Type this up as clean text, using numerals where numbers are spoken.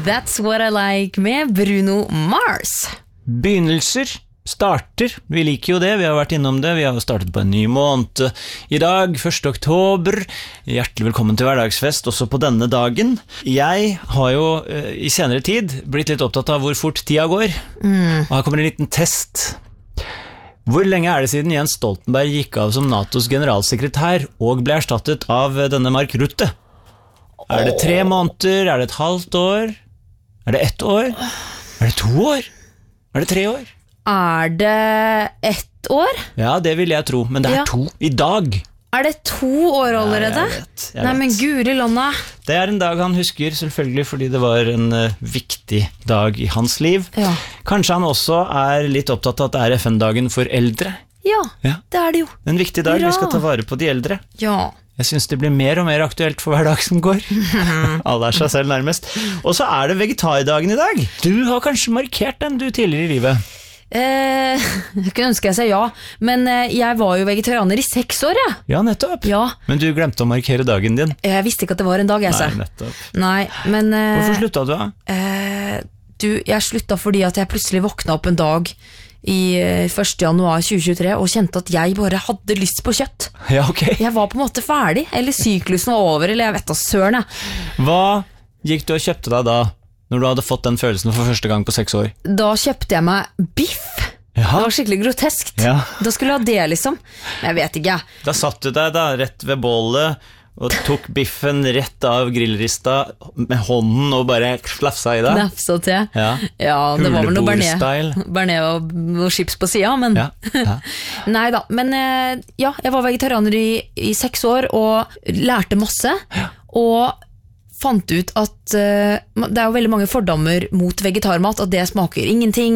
That's What I Like med Bruno Mars. Begynnelser, starter, vi liker jo det, vi har vært innom det, vi har startet på en ny måned i dag, 1. oktober, hjertelig velkommen til hverdagsfest, også på denne dagen. Jeg har jo i senere tid blitt litt opptatt av hvor fort tida går, og her kommer en liten test. Hvor lenge er det siden Jens Stoltenberg gikk av som NATOs generalsekretær og ble erstattet av denne Mark Rutte? Er det 3 måneder? Er det et halvt år? Er det 1 år? Er det 2 år? Er det 3 år? Er det 1 år? Ja, det vil jeg tro, men det er 2 i dag. Er det 2 år allerede? Ja, jeg vet. Nei, men Guri Lonna. Det er en dag han husker, selvfølgelig, fordi det var en viktig dag i hans liv. Ja. Kanskje han også er litt opptatt av at det er FN-dagen for eldre. Ja, Ja. det er det jo. En viktig dag, Bra. vi skal ta vare på de eldre. Ja. Jeg synes det blir mer og mer aktuelt for hver dag som går. Alle er seg selv nærmest. Og så er det vegetardagen i dag. Du har kanskje markert den du tidligere i livet. Jeg kunne ønske jeg sa ja, men jeg var jo vegetarianer i 6 år, ja. Ja, nettopp. Ja, Men du glemte å markere dagen din. jeg visste ikke at det var en dag, jeg sa. Nei, nettopp. Nei, men Hvorfor sluttet du da? jeg slutta fordi at jeg plutselig våkna opp en dag i 1. januar 2023 og kjente at jeg bare hadde lyst på kjøtt. Ja, ok. Jeg var på en måte ferdig, eller syklusen var over, eller jeg vet da søren jeg. Hva gikk du og kjøpte deg da, når du hadde fått den følelsen for første gang på 6 år? Da kjøpte jeg meg biff. Ja. Det var skikkelig groteskt. Ja. Da skulle jeg ha det liksom. Men jeg vet ikke. Da satt du deg da rett ved bålet og tok biffen rett av grillrista med hånden og bare slafsa i deg. Nafsa til. Ja. Ja, det var vel noe Huleboer-style. Bernet og chips på siden, men Ja. Ja. Nei da, men ja, jeg var vegetarianer i 6 år og lærte masse, og fant ut at det er jo veldig mange fordommer mot vegetarmat, at det smaker ingenting,